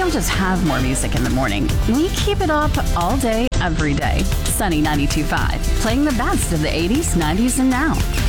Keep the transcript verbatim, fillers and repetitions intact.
don't just have more music in the morning. We keep it up all day, every day. Sunny ninety-two point five, playing the best of the eighties, nineties, and now.